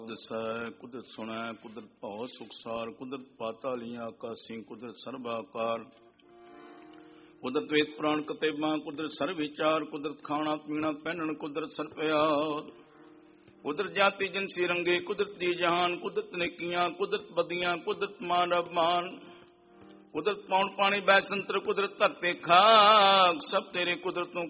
ਦਸੈ ਕੁਦਰਤ ਸੁਣੈ ਕੁਦਰਤ ਭਉ ਸੁਖਸਾਰ ਕੁਦਰਤ ਪਾਤਾਲੀਆਂ ਆਕਾਸੀ ਕੁਦਰਤ ਸਰਬ ਆਕਾਰ ਕੁਦਰਤ ਵੇਦ ਪੁਰਾਣ ਕਤੇਬਾਂ ਕੁਦਰਤ ਸਰਬ ਵਿਚਾਰ ਕੁਦਰਤ ਖਾਣਾ ਪੀਣਾ ਪਹਿਨਣ ਕੁਦਰਤ ਸਰਪਿਆਰ ਕੁਦਰਤ ਜਾਤੀ ਜਿਨਸੀ ਰੰਗੇ ਕੁਦਰਤ ਦੀ ਜਹਾਨ ਕੁਦਰਤ ਨੇਕੀਆਂ ਕੁਦਰਤ ਬਦੀਆਂ ਕੁਦਰਤ ਮਾਨ ਰਬ ਮਾਨ ਕੁਦਰਤ ਪੌਣ ਪਾਣੀ ਬੈ ਸੰਤਰ ਕੁਦਰਤ ਧਰਤੇ ਖਾਕ ਸਭ ਤੇਰੇ ਕੁਦਰਤ ਨੂੰ